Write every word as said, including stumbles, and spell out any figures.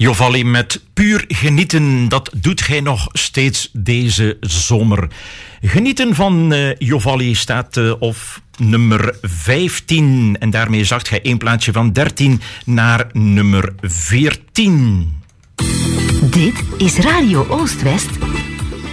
Jovalli met Puur Genieten, dat doet gij nog steeds deze zomer. Genieten van uh, Jovalli staat uh, op nummer vijftien. En daarmee zakt gij één plaatsje van dertien naar nummer veertien. Dit is Radio Oost-West